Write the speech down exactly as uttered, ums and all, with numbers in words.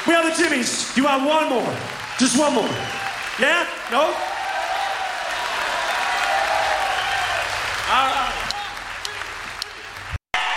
We have the Jimmys. Do you want one more? Just one more. Yeah? No?